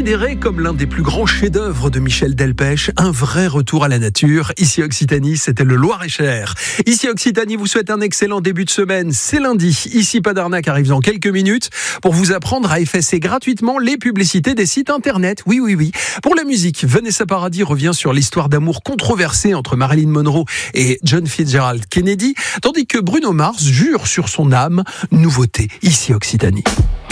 considéré comme l'un des plus grands chefs-d'œuvre de Michel Delpech, un vrai retour à la nature. Ici Occitanie, c'était le Loir-et-Cher. Ici Occitanie vous souhaite un excellent début de semaine. C'est lundi. Ici Pas d'arnaque arrive dans quelques minutes pour vous apprendre à effacer gratuitement les publicités des sites internet. Oui. Pour la musique, Vanessa Paradis revient sur l'histoire d'amour controversée entre Marilyn Monroe et John Fitzgerald Kennedy, tandis que Bruno Mars jure sur son âme. Nouveauté, ici Occitanie.